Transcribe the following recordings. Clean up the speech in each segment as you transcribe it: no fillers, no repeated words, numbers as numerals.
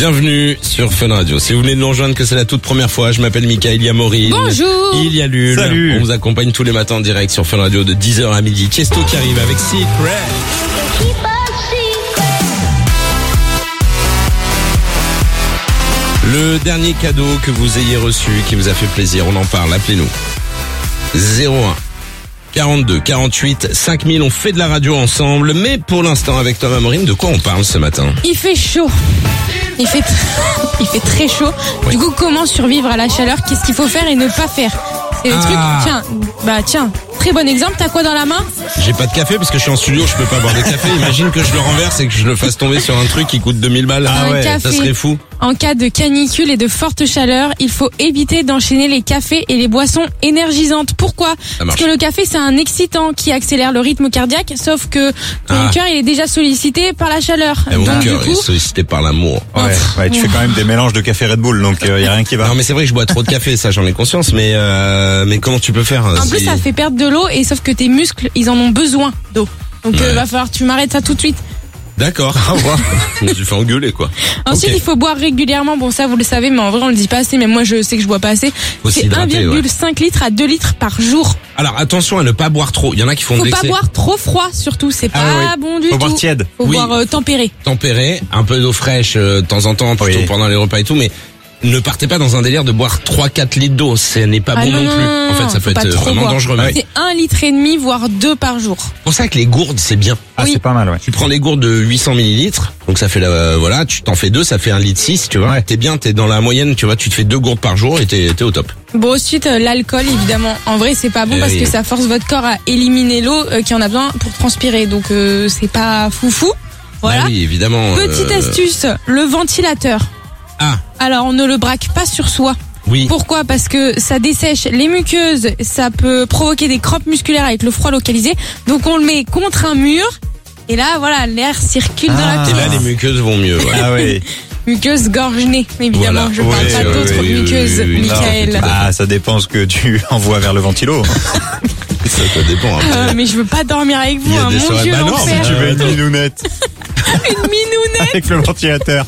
Bienvenue sur Fun Radio. Si vous venez de nous rejoindre, que c'est la toute première fois, je m'appelle Mickaël, il y a Maureen. Bonjour. Il y a Lul. Salut. On vous accompagne tous les matins en direct sur Fun Radio de 10h à midi. Tiesto qui arrive avec Secret. Le dernier cadeau que vous ayez reçu, qui vous a fait plaisir, on en parle, appelez-nous. 01 42 48 5000, on fait de la radio ensemble, mais pour l'instant avec Thomas Maureen, de quoi on parle ce matin? Il fait chaud. Il fait très chaud. Oui. Du coup, comment survivre à la chaleur? Qu'est-ce qu'il faut faire et ne pas faire? C'est le truc. Tiens, très bon exemple. T'as quoi dans la main? J'ai pas de café parce que je suis en studio, je peux pas boire de café. Imagine que je le renverse et que je le fasse tomber sur un truc qui coûte 2000 balles. Ah ouais, ça serait fou. En cas de canicule et de forte chaleur, il faut éviter d'enchaîner les cafés et les boissons énergisantes. Pourquoi? Parce que le café, c'est un excitant qui accélère le rythme cardiaque, sauf que ton cœur, il est déjà sollicité par la chaleur. Et mon Donc, cœur du coup, est sollicité par l'amour. Ouais, tu fais quand même des mélanges de café Red Bull, donc y a rien qui va. Non mais c'est vrai que je bois trop de café, ça j'en ai conscience, mais comment tu peux faire? en plus, ça fait perdre de l'eau et sauf que tes muscles, ils en ont besoin d'eau. Donc, va falloir que tu m'arrêtes ça tout de suite. D'accord. Je me suis fait engueuler quoi. Ensuite, Ok. il faut boire régulièrement. Bon, ça, vous le savez, mais en vrai, on le dit pas assez. Mais moi, je sais que je bois pas assez. Faut C'est s'hydrater, 1,5 litres à 2 litres par jour. Alors attention à ne pas boire trop. Il y en a qui font Faut de pas l'excès. boire trop froid, surtout. C'est pas bon du Faut tout. boire tiède. Faut Oui. boire tempéré. Tempéré, un peu d'eau fraîche de temps en temps, plutôt Oui. pendant les repas et tout, mais ne partez pas dans un délire de boire 3-4 litres d'eau. Ce n'est pas bon non plus. En fait, ça faut peut pas être trop vraiment boire. dangereux. Ouais. C'est 1,5 litre, voire 2 par jour. C'est pour ça que les gourdes, c'est bien. Ah, Oui. c'est pas mal, ouais. Tu prends des gourdes de 800 millilitres, donc ça fait tu t'en fais 2, ça fait 1,6 litre, tu vois. Ouais. T'es bien, t'es dans la moyenne, tu vois, tu te fais 2 gourdes par jour et t'es au top. Bon, ensuite, l'alcool, évidemment. En vrai, c'est pas bon Eh parce oui. que ça force votre corps à éliminer l'eau qui en a besoin pour transpirer. Donc, c'est pas foufou. Voilà. Bah oui, évidemment. Petite astuce, le ventilateur. Ah, Alors, on ne le braque pas sur soi. oui. Pourquoi? Parce que ça dessèche les muqueuses, ça peut provoquer des crampes musculaires avec le froid localisé. Donc on le met contre un mur et là voilà, l'air circule dans la Et pièce. là, les muqueuses vont mieux. Ouais. Ah oui. Muqueuses gorge-nez, évidemment, Voilà. je parle Oui, pas oui, d'autres oui, muqueuses, oui, oui, oui. Mickaël. Ah, ça dépend ce que tu envoies vers le ventilo. Ça dépend. Hein. Mais je veux pas dormir avec Il y vous, a hein, des mon soirées- Dieu, Bah non, l'enfer. mais Tu veux une minounette Une minounette. avec le ventilateur.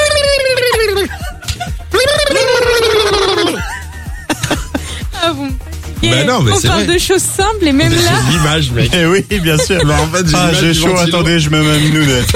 Ah, vous me fatiguez. Bah non, mais on c'est parle vrai. de choses simples et même Des là. choses d'image, mec. Eh oui, bien sûr. Bah, en fait, Ah, l'image j'ai du chaud, ventilo. attendez, je mets ma minounette.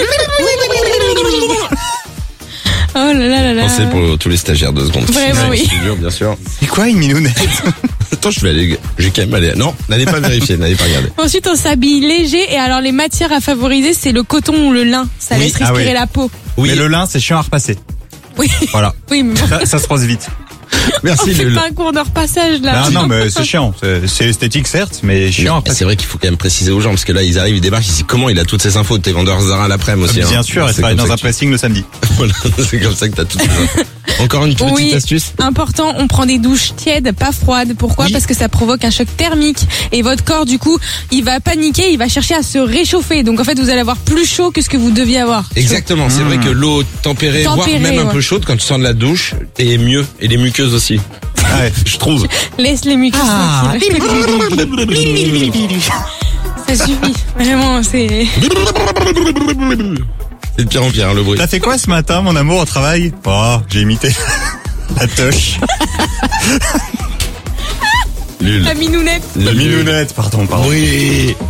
Oh là là là là. Pensez pour tous les stagiaires 2 secondes. Vraiment, oui. C'est dur, bien sûr. C'est quoi une minounette? Attends, je vais aller. J'ai quand même aller. Non, n'allez pas vérifier, n'allez pas regarder. Ensuite, on s'habille léger et alors les matières à favoriser, c'est le coton ou le lin. Ça Oui. laisse Ah respirer oui. la peau. Oui, Mais le lin, c'est chiant à repasser. Oui. Voilà. Oui, mais bon, Ça se passe vite. on merci fait Lul. pas un cours de repassage là. Non, mais c'est chiant. C'est esthétique, certes, mais chiant à Mais repasser. c'est vrai qu'il faut quand même préciser aux gens parce que là ils arrivent, ils débarquent, ils disent comment il a toutes ces infos de tes vendeurs Zara l'après-midi aussi. Bien hein. sûr, elle C'est travaille comme dans ça un que pressing le samedi. Voilà, c'est comme ça que t'as toutes ces infos. Encore une petite Oui. astuce. Important, on prend des douches tièdes, pas froides. Pourquoi? Oui. Parce que ça provoque un choc thermique et votre corps du coup, il va paniquer, il va chercher à se réchauffer. Donc en fait, vous allez avoir plus chaud que ce que vous deviez avoir. Exactement, c'est vrai que l'eau tempérée, voire même un peu chaude, quand tu sors de la douche, t'es mieux. Et les muqueuses aussi. Ah ouais. Je trouve. Laisse les muqueuses tranquilles. Ça suffit. Vraiment, c'est... C'est de pire en pire, hein, le bruit. T'as fait quoi ce matin, mon amour, au travail? Oh, j'ai imité la toche. Lul. La minounette. La minounette, pardon. Oui.